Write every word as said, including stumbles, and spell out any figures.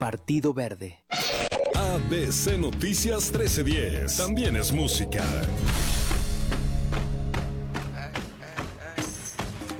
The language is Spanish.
Partido Verde. A B C Noticias trece diez. También es música.